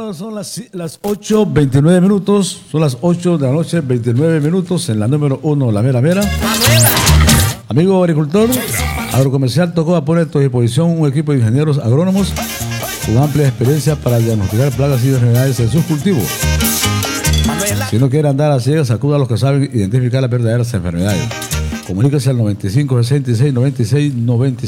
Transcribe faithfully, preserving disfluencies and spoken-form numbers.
Bueno, son las, las ocho veintinueve minutos, son las ocho de la noche, veintinueve minutos en la número uno, la mera mera. Amigo agricultor, Agrocomercial Tocoa pone a tu disposición un equipo de ingenieros agrónomos con amplia experiencia para diagnosticar plagas y enfermedades en sus cultivos. Si no quiere andar a ciegas, acuda a los que saben identificar las verdaderas enfermedades. Comuníquese al noventa y cinco sesenta y seis noventa y seis noventa y seis.